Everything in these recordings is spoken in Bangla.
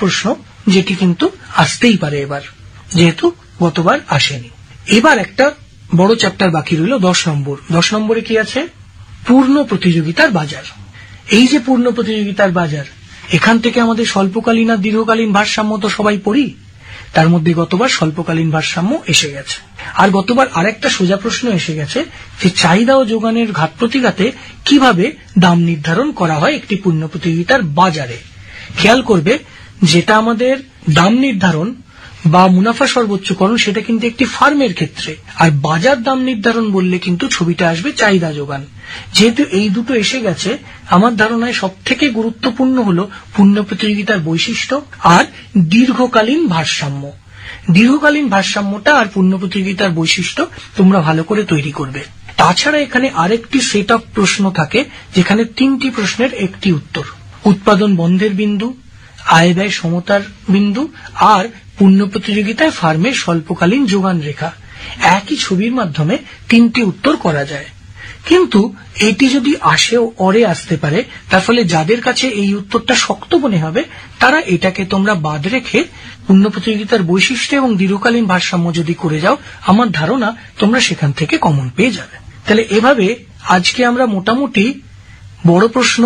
প্রশ্ন, যেটি কিন্তু আসতেই পারে এবার, যেহেতু গতবার আসেনি। এবার একটা বড় চ্যাপ্টার বাকি রইল 10 নম্বর। 10 নম্বরে কি আছে? পূর্ণ প্রতিযোগিতার বাজার। এই যে পূর্ণ প্রতিযোগিতার বাজার, এখান থেকে আমাদের স্বল্পকালীন আর দীর্ঘকালীন ভারসাম্য তো সবাই পড়ি, তার মধ্যে গতবার স্বল্পকালীন ভারসাম্য এসে গেছে। আর গতবার আরেকটা সোজা প্রশ্ন এসে গেছে যে চাহিদা ও যোগানের ঘাত প্রতিঘাতে কিভাবে দাম নির্ধারণ করা হয় একটি পূর্ণ প্রতিযোগিতার বাজারে। খেয়াল করবে, যেটা আমাদের দাম নির্ধারণ বা মুনাফা সর্বোচ্চকরণ, সেটা কিন্তু একটি ফার্মের ক্ষেত্রে, আর বাজার দাম নির্ধারণ বললে কিন্তু ছবিটা আসবে চাহিদা যোগান। যেহেতু এই দুটো এসে গেছে, আমার ধারণায় সব থেকে গুরুত্বপূর্ণ হলো পূর্ণ প্রতিযোগিতার বৈশিষ্ট্য আর দীর্ঘকালীন ভারসাম্য। দীর্ঘকালীন ভারসাম্যটা আর পূর্ণ প্রতিযোগিতার বৈশিষ্ট্য তোমরা ভালো করে তৈরি করবে। তাছাড়া এখানে আরেকটি সেট অফ প্রশ্ন থাকে, যেখানে 3টি প্রশ্নের একটি উত্তর। উৎপাদন বন্ধের বিন্দু, আয় ব্যয় সমতার বিন্দু আর পূর্ণ প্রতিযোগিতায় ফার্মের স্বল্পকালীন যোগান রেখা। একই ছবির মাধ্যমে 3টি উত্তর করা যায়। কিন্তু এটি যদি আসেও অরে আসতে পারে, তার ফলে যাদের কাছে এই উত্তরটা শক্ত মনে হবে, তারা এটাকে তোমরা বাদ রেখে পূর্ণ প্রতিযোগিতার বৈশিষ্ট্য এবং দীর্ঘকালীন ভারসাম্য যদি করে যাও, আমার ধারণা তোমরা সেখান থেকে কমন পেয়ে যাবে। তাহলে এভাবে আজকে আমরা মোটামুটি বড় প্রশ্ন,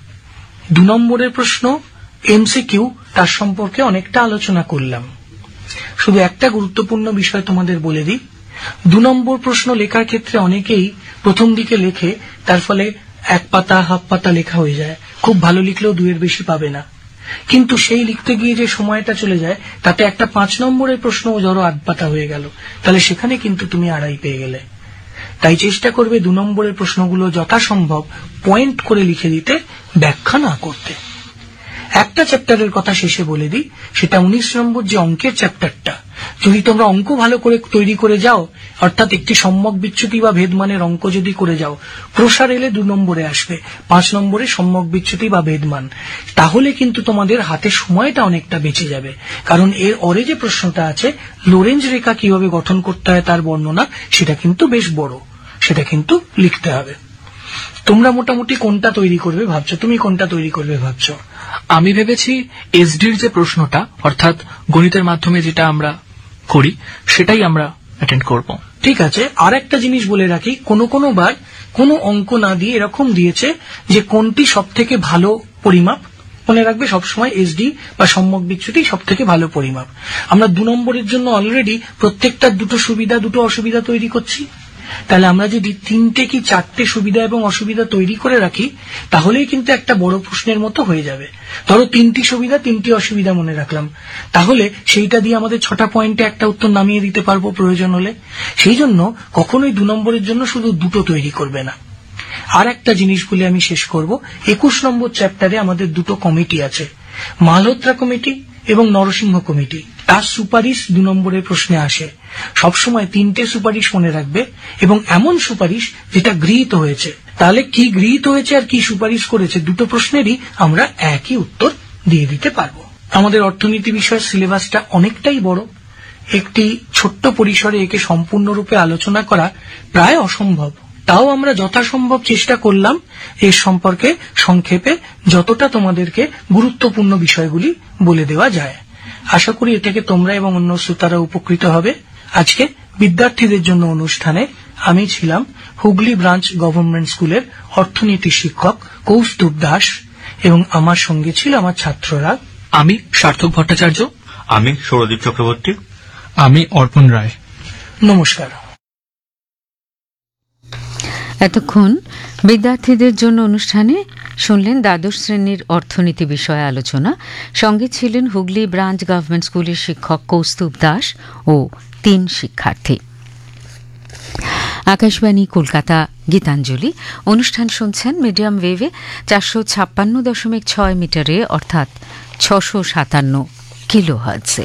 2 নম্বরের প্রশ্ন, এমসিকিউ, তার সম্পর্কে অনেকটা আলোচনা করলাম। শুধু একটা গুরুত্বপূর্ণ বিষয় তোমাদের বলে দিই, 2 নম্বর প্রশ্ন লেখার ক্ষেত্রে অনেকেই প্রথম দিকে লেখে, তার ফলে 1 পাতা হাফ পাতা লেখা হয়ে যায়, খুব ভালো লিখলেও 2-এর বেশি পাবে না। কিন্তু সেই লিখতে গিয়ে যে সময়টা চলে যায়, তাতে একটা 5 নম্বরের প্রশ্নও ধরো 8 পাতা হয়ে গেল, তাহলে সেখানে কিন্তু তুমি 2.5 পেয়ে গেলে। তাই চেষ্টা করবে 2 নম্বরের প্রশ্নগুলো যথাসম্ভব পয়েন্ট করে লিখে দিতে, ব্যাখ্যা না করতে। একটা চ্যাপ্টারের কথা শেষে বলে দিই, সেটা 19 নম্বর যে অঙ্কের চ্যাপ্টারটা। যদি তোমরা অঙ্ক ভালো করে তৈরি করে যাও, অর্থাৎ একটি সম্যক বিচ্যুতি বা ভেদমানের অঙ্ক যদি করে যাও, প্রসার এলে 2 নম্বরে আসবে, 5 নম্বরে সম্যক বিচ্যুতি বা ভেদমান, তাহলে কিন্তু তোমাদের হাতে সময়টা অনেকটা বেঁচে যাবে। কারণ এর অরে যে প্রশ্নটা আছে, লোরেঞ্জ রেখা কিভাবে গঠন করতে হয় তার বর্ণনা, সেটা কিন্তু বেশ বড়, সেটা কিন্তু লিখতে হবে। তোমরা মোটামুটি কোনটা তৈরি করবে ভাবছো? তুমি কোনটা তৈরি করবে ভাবছো? আমি ভেবেছি এসডির যে প্রশ্নটা, অর্থাৎ গণিতের মাধ্যমে যেটা আমরা করি, সেটাই আমরা অ্যাটেন্ড করব। ঠিক আছে। আর একটা জিনিস বলে রাখি, কোনো বার কোনো অঙ্ক না দিয়ে এরকম দিয়েছে যে কোনটি সব থেকে ভালো পরিমাপ। মনে রাখবে সবসময় এসডি বা সম্যক বিচ্যুতি সব থেকে ভালো পরিমাপ। আমরা 2 নম্বরের জন্য অলরেডি প্রত্যেকটা 2টো সুবিধা 2টো অসুবিধা তৈরি করছি। তাহলে আমরা যদি 3টে কি 4টে সুবিধা এবং অসুবিধা তৈরি করে রাখি, তাহলেই কিন্তু একটা বড় প্রশ্নের মতো হয়ে যাবে। ধরো 3টি সুবিধা 3টি অসুবিধা মনে রাখলাম, তাহলে সেইটা দিয়ে আমাদের 6টা পয়েন্টে একটা উত্তর নামিয়ে দিতে পারবো প্রয়োজন হলে। সেই জন্য কখনোই 2 নম্বরের জন্য শুধু 2টো তৈরি করবে না। আর একটা জিনিস বলে আমি শেষ করব, 21 নম্বর চ্যাপ্টারে আমাদের 2টো কমিটি আছে, মালহোত্রা কমিটি এবং নরসিংহ কমিটি। তার সুপারিশ 2 নম্বরের প্রশ্নে আসে। সবসময় 3টে সুপারিশ মনে রাখবে, এবং এমন সুপারিশ যেটা গৃহীত হয়েছে। তাহলে কি গৃহীত হয়েছে আর কি সুপারিশ করেছে, 2টো প্রশ্নেরই আমরা একই উত্তর দিয়ে দিতে পারবো। আমাদের অর্থনীতি বিষয়ের সিলেবাসটা অনেকটাই বড়, একটি ছোট্ট পরিসরে একে সম্পূর্ণরূপে আলোচনা করা প্রায় অসম্ভব। তাও আমরা যথাসম্ভব চেষ্টা করলাম এর সম্পর্কে সংক্ষেপে যতটা তোমাদেরকে গুরুত্বপূর্ণ বিষয়গুলি বলে দেওয়া যায়। আশা করি এ থেকে তোমরা এবং অন্য শ্রোতারা উপকৃত হবে। আজকে বিদ্যার্থীদের জন্য অনুষ্ঠানে আমি ছিলাম হুগলি ব্রাঞ্চ গভর্নমেন্ট স্কুলের অর্থনীতি শিক্ষক কৌস্তুভ দাস, এবং আমার সঙ্গে ছিল আমার ছাত্ররা। আমি সার্থক ভট্টাচার্য, আমি সৌরদীপ চক্রবর্তী, আমি অর্পণ রায়। নমস্কার। এতক্ষণ বিদ্যার্থীদের জন্য অনুষ্ঠানে শুনলেন দ্বাদশ শ্রেণীর অর্থনীতি বিষয়ে আলোচনা। সঙ্গে ছিলেন হুগলি ব্রাঞ্চ গভর্নমেন্ট স্কুলের শিক্ষক কৌস্তুভ দাস ও 3 শিক্ষার্থী। আকাশবাণী কলকাতা গীতাঞ্জলি অনুষ্ঠান শুনছেন মিডিয়াম ওয়েভে 456.6 মিটারে, অর্থাৎ 657 কিলোহার্টজে।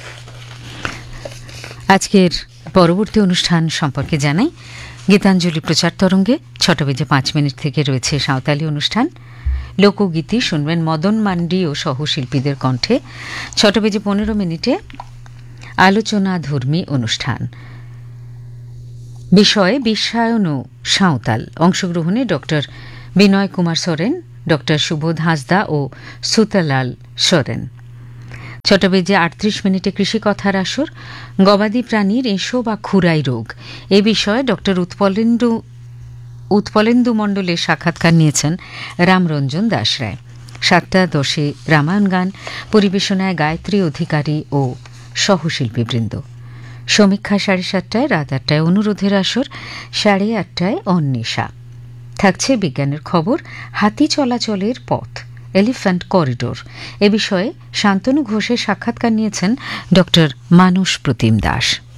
আজকের পরবর্তী অনুষ্ঠান সম্পর্কে জানাই। গীতাঞ্জলি প্রচার তরঙ্গে 6:05 থেকে রয়েছে সাঁওতালি অনুষ্ঠান। লোকগীতি শুনবেন মদন মান্ডি ও সহশিল্পীদের কণ্ঠে। 6:15 আলোচনা ধর্মী অনুষ্ঠান, বিষয়ে বিশ্বায়ন ও সাঁওতাল। অংশগ্রহণে ডক্টর বিনয় কুমার সোরেন, ডক্টর সুবোধ হাঁসদা ও সুতালাল সোরেন। 6:38 কৃষি কথার আসর, গবাদি প্রাণীর এসো বা খুরাই রোগ এ বিষয়ে ডক্টর উৎপলেন্দু মণ্ডলের সাক্ষাৎকার নিয়েছেন রামরঞ্জন দাস রায়। 7:10 রামায়ণ গান, পরিবেশনায় গায়ত্রী অধিকারী ও সহশিল্পীবৃন্দ। সমীক্ষা 7:30, রাত 8টায় অনুরোধের আসর, 8:30 অন্বেষা। থাকছে বিজ্ঞানের খবর, হাতি চলাচলের পথ, এলিফ্যান্ট করিডোর এ বিষয়ে শান্তনু ঘোষের সাক্ষাৎকার নিয়েছেন ডক্টর মানস প্রতিম দাস।